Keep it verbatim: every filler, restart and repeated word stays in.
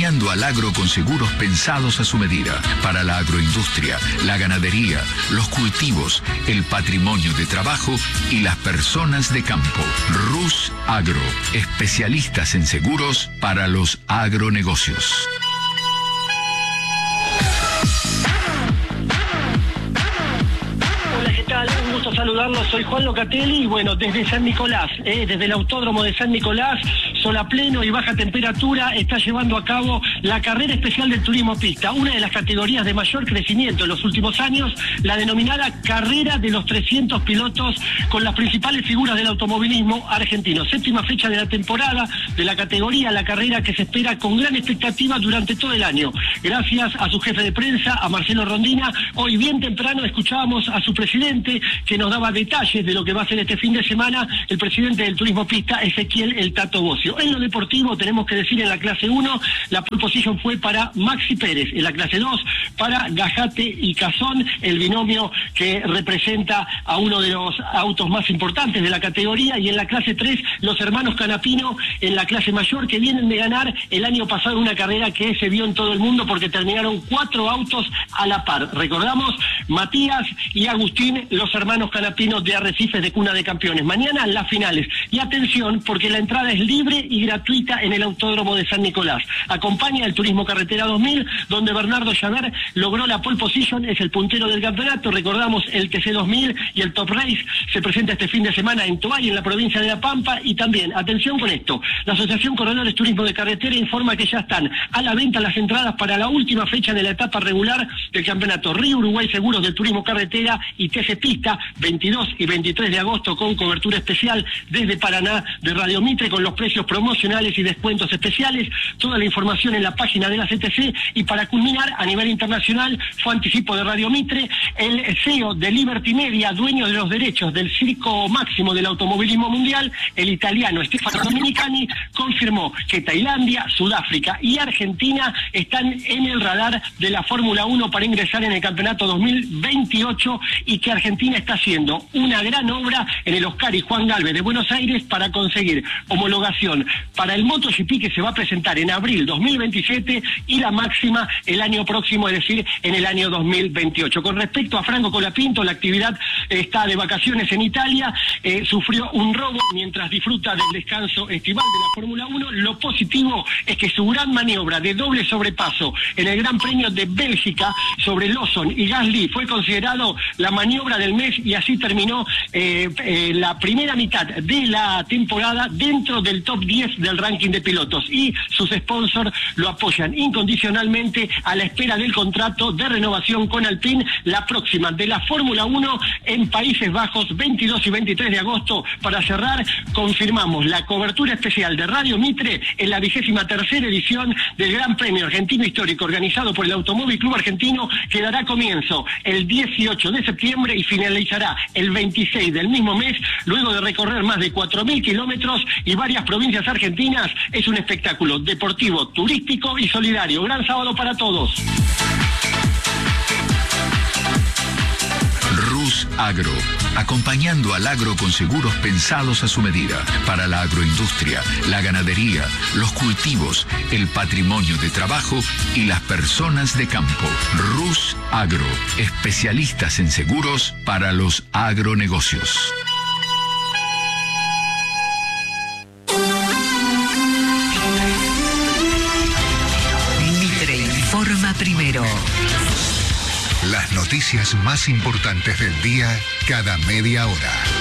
acompañando al agro con seguros pensados a su medida, para la agroindustria, la ganadería, los cultivos, el patrimonio de trabajo y las personas de campo. Rus Agro, especialistas en seguros para los agronegocios. Un gusto saludarlos, soy Juan Locatelli y bueno, desde San Nicolás, eh, desde el Autódromo de San Nicolás, sol a pleno y baja temperatura, está llevando a cabo la carrera especial del turismo pista, una de las categorías de mayor crecimiento en los últimos años, la denominada carrera de los trescientos pilotos con las principales figuras del automovilismo argentino. Séptima fecha de la temporada de la categoría, la carrera que se espera con gran expectativa durante todo el año. Gracias a su jefe de prensa, a Marcelo Rondina, hoy bien temprano escuchábamos a su presidente que nos daba detalles de lo que va a ser este fin de semana el presidente del turismo pista, Ezequiel El Tato Bocio. En lo deportivo tenemos que decir en la clase uno, la pole position fue para Maxi Pérez, en la clase dos para Gajate y Cazón, el binomio que representa a uno de los autos más importantes de la categoría, y en la clase tres los hermanos Canapino en la clase mayor, que vienen de ganar el año pasado una carrera que se vio en todo el mundo porque terminaron cuatro autos a la par. Recordamos, Matías y Agustín, los hermanos Canapino de Arrecifes, de cuna de campeones. Mañana las finales. Y atención, porque la entrada es libre y gratuita en el Autódromo de San Nicolás. Acompaña el Turismo Carretera dos mil, donde Bernardo Llaver logró la pole position, es el puntero del campeonato. Recordamos, el T C dos mil y el Top Race se presenta este fin de semana en Toay, en la provincia de La Pampa. Y también, atención con esto, la Asociación Corredores Turismo de Carretera informa que ya están a la venta las entradas para la última fecha de la etapa regular del campeonato Río Uruguay Seguros del Turismo Carretera y T C Pista, veintidós y veintitrés de agosto, con cobertura especial desde Paraná de Radio Mitre, con los precios promocionales y descuentos especiales. Toda la información en la página de la C T C. Y para culminar, a nivel internacional, fue anticipo de Radio Mitre, el C E O de Liberty Media, dueño de los derechos del circo máximo del automovilismo mundial, el italiano Stefano Domenicani, confirmó que Tailandia, Sudáfrica y Argentina están en el radar de la Fórmula uno para ingresar en el campeonato dos mil veintiocho, y que Argentina está haciendo una gran obra en el Oscar y Juan Galvez de Buenos Aires para conseguir homologación para el MotoGP, que se va a presentar en abril dos mil veintisiete, y la máxima el año próximo, es decir, en el año dos mil veintiocho. Con respecto a Franco Colapinto, la actividad está de vacaciones en Italia, eh, sufrió un robo mientras disfruta del descanso estival de la Fórmula uno. Lo positivo es que su gran maniobra de doble sobrepaso en el Gran Premio de Bélgica sobre Lawson y Gasly fue considerado la maniobra del mes, y así terminó eh, eh, la primera mitad de la temporada dentro del top diez del ranking de pilotos, y sus sponsors lo apoyan incondicionalmente a la espera del contrato de renovación con Alpine, la próxima de la Fórmula uno en Países Bajos, veintidós y veintitrés de agosto. Para cerrar, confirmamos la cobertura especial de Radio Mitre en la vigésima tercera edición del Gran Premio Argentino Histórico, organizado por el Automóvil Club Argentino, que dará comienzo el dieciocho de septiembre y finalizará el veintiséis del mismo mes, luego de recorrer más de cuatro mil kilómetros y varias provincias argentinas. Es un espectáculo deportivo, turístico y solidario. Gran sábado para todos. Rus Agro, acompañando al agro con seguros pensados a su medida, para la agroindustria, la ganadería, los cultivos, el patrimonio de trabajo y las personas de campo. Rus Agro, especialistas en seguros para los agronegocios. Mitre informa primero. Las noticias más importantes del día cada media hora.